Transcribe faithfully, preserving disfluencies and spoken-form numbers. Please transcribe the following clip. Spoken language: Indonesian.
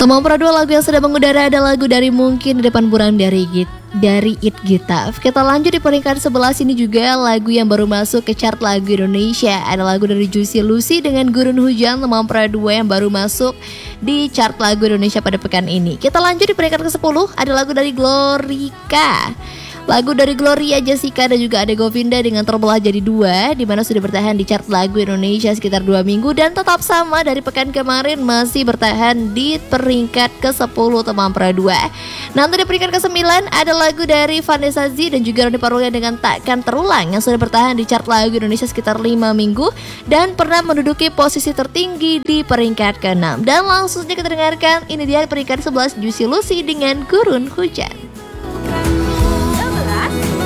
Tomang Pradua, lagu yang sedang mengudara ada lagu dari Mungkin di Depan Burang dari Git dari It Gitaf. Kita lanjut di peringkat sebelas, ini juga lagu yang baru masuk ke chart lagu Indonesia. Ada lagu dari Juicy Lucy dengan Gurun Hujan, Tomang Pradua yang baru masuk di chart lagu Indonesia pada pekan ini. Kita lanjut di peringkat ke sepuluh, ada lagu dari Glorika. Lagu dari Gloria, Jessica dan juga Ade Govinda dengan Terbelah Jadi Dua, di mana sudah bertahan di chart lagu Indonesia sekitar dua minggu dan tetap sama dari pekan kemarin, masih bertahan di peringkat ke sepuluh Tomang Pradua. Nanti di peringkat ke sembilan ada lagu dari Vanessa Z dan juga Roni Parulia dengan Takkan Terulang yang sudah bertahan di chart lagu Indonesia sekitar lima minggu dan pernah menduduki posisi tertinggi di peringkat ke enam. Dan langsung saja kita dengarkan, ini dia peringkat sebelas, Juicy Lucy dengan Gurun Hujan.